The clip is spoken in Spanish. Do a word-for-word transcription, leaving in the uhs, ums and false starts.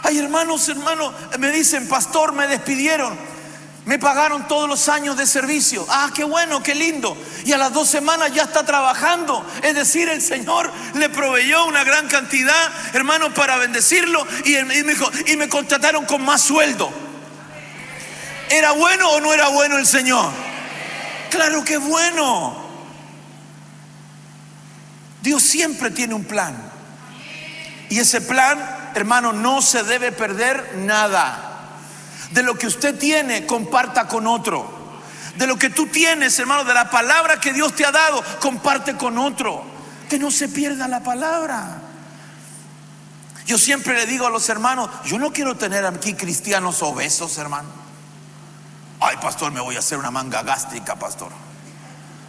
Hay hermanos, hermanos, me dicen: pastor, me despidieron, me pagaron todos los años de servicio. Ah, qué bueno, qué lindo. Y a las dos semanas ya está trabajando. Es decir, el Señor le proveyó una gran cantidad, hermano, para bendecirlo. Y, y me dijo, y me contrataron con más sueldo. ¿Era bueno o no era bueno el Señor? Claro que bueno. Dios siempre tiene un plan. Y ese plan, hermano, no se debe perder nada. De lo que usted tiene, comparta con otro. De lo que tú tienes, hermano, de la palabra que Dios te ha dado, comparte con otro. Que no se pierda la palabra. Yo siempre le digo a los hermanos: yo no quiero tener aquí cristianos obesos, hermano. Ay, pastor, me voy a hacer una manga gástrica, pastor.